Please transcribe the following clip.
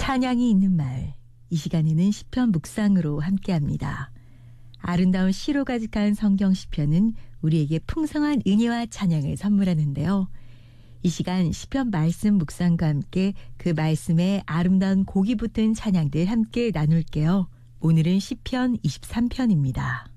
찬양이 있는 마을, 이 시간에는 시편 묵상으로 함께합니다. 아름다운 시로 가득한 성경 시편은 우리에게 풍성한 은혜와 찬양을 선물하는데요. 이 시간 시편 말씀 묵상과 함께 그 말씀에 아름다운 곡이 붙은 찬양들 함께 나눌게요. 오늘은 시편 23편입니다.